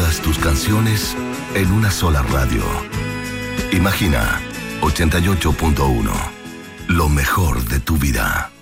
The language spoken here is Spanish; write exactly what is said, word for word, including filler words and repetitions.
todas tus canciones en una sola radio. Imagina ochenta y ocho punto uno, lo mejor de tu vida.